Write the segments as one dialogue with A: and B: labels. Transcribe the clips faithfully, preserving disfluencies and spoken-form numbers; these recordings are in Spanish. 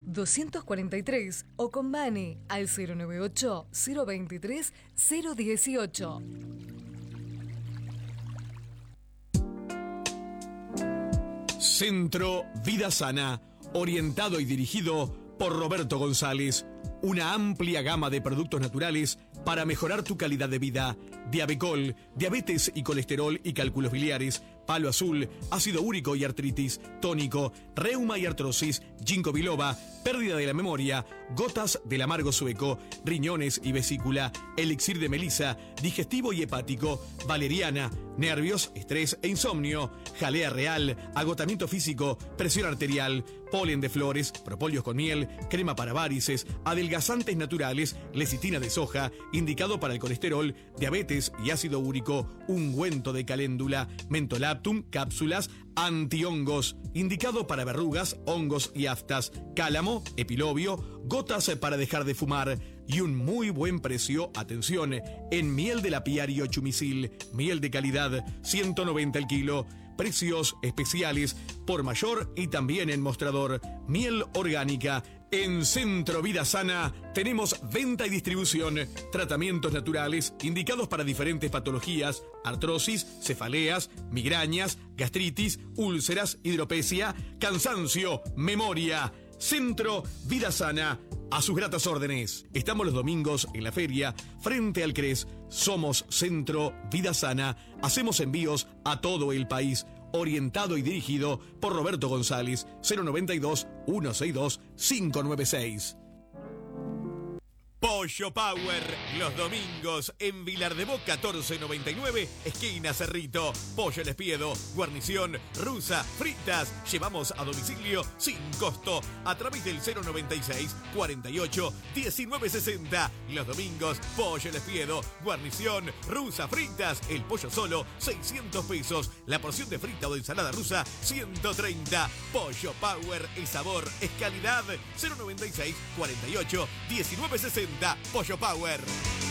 A: doscientos cuarenta y tres o con Bani al cero noventa y ocho, cero veintitrés, cero dieciocho.
B: Centro Vida Sana, orientado y dirigido por Roberto González. Una amplia gama de productos naturales para mejorar tu calidad de vida. Diabecol, diabetes y colesterol y cálculos biliares. Palo azul, ácido úrico y artritis. Tónico, reuma y artrosis. Ginkgo biloba, pérdida de la memoria. Gotas del amargo sueco. Riñones y vesícula. Elixir de melisa, digestivo y hepático. Valeriana, nervios, estrés e insomnio. Jalea real, agotamiento físico, presión arterial. Polen de flores, propóleos con miel, crema para varices, adelgazantes naturales, lecitina de soja, indicado para el colesterol, diabetes y ácido úrico, ungüento de caléndula, mentolaptum, cápsulas, antihongos, indicado para verrugas, hongos y aftas, cálamo, epilobio, gotas para dejar de fumar y un muy buen precio, atención, en miel del apiario Chumicil, miel de calidad, ciento noventa el kilo. Precios especiales por mayor y también en mostrador. Miel orgánica. En Centro Vida Sana tenemos venta y distribución. Tratamientos naturales indicados para diferentes patologías: artrosis, cefaleas, migrañas, gastritis, úlceras, hidropesia, cansancio, memoria. Centro Vida Sana. A sus gratas órdenes. Estamos los domingos en la feria, frente al CRES. Somos Centro Vida Sana. Hacemos envíos a todo el país. Orientado y dirigido por Roberto González. cero noventa y dos, ciento sesenta y dos, quinientos noventa y seis. Pollo Power, los domingos en Vilar de Bo catorce noventa y nueve, esquina Cerrito. Pollo al espiedo, guarnición, rusa, fritas. Llevamos a domicilio sin costo a través del cero noventa y seis, cuarenta y ocho, diecinueve sesenta. Los domingos, pollo al espiedo, guarnición, rusa, fritas. El pollo solo, seiscientos pesos. La porción de frita o de ensalada rusa, ciento treinta. Pollo Power, el sabor es calidad. cero noventa y seis, cuarenta y ocho, diecinueve sesenta. Pollo Power.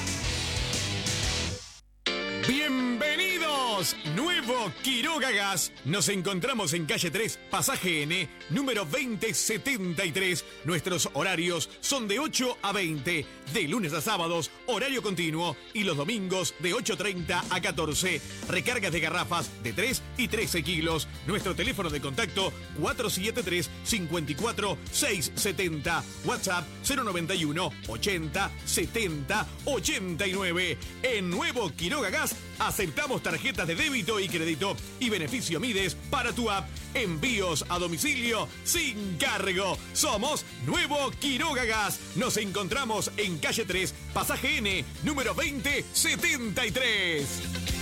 B: ¡Bienvenidos! Nuevo Quiroga Gas. Nos encontramos en calle tres, pasaje N, número veinte setenta y tres. Nuestros horarios son de ocho a veinte, de lunes a sábados, horario continuo, y los domingos de ocho treinta a catorce. Recargas de garrafas de tres y trece kilos. Nuestro teléfono de contacto cuatro siete tres, cinco cuatro, seis siete cero. WhatsApp cero noventa y uno, ochenta, setenta, ochenta y nueve. En Nuevo Quiroga Gas aceptamos tarjetas de débito y crédito y beneficio Mides para tu app. Envíos a domicilio sin cargo. Somos Nuevo Quiroga Gas. Nos encontramos en calle tres, pasaje N, número veinte setenta y tres.